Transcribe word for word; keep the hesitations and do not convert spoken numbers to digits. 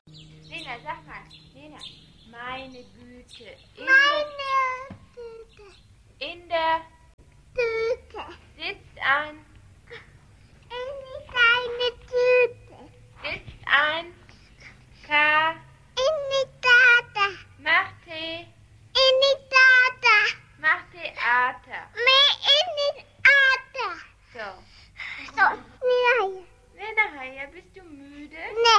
Lena, sag mal. Lena, meine Güte. In Meine Tüte. In der Tüte. Sitzt ein. In deine Tüte. Sitzt ein. K. In die Tata. Macht Tee. In die Tata. Macht Theater. Mehr in die Tata. So. So, Lena. Lena, Heia, bist du müde? Nee.